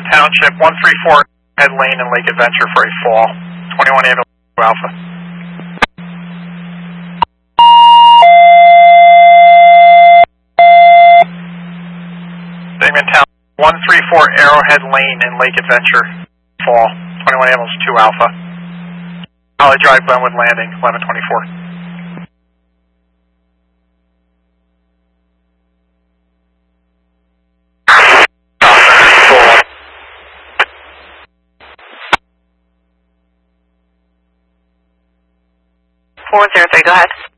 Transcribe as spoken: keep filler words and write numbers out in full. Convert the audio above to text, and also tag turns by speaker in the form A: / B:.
A: Township, one three four Head Lane in Lake Adventure for a fall. twenty-one Avenue Alpha. Damien Town, one three four Arrowhead Lane in Lake Adventure, fall. twenty-one Avenue two Alpha. Holly Drive, Glenwood Landing, eleven twenty-four.
B: four zero three, go ahead.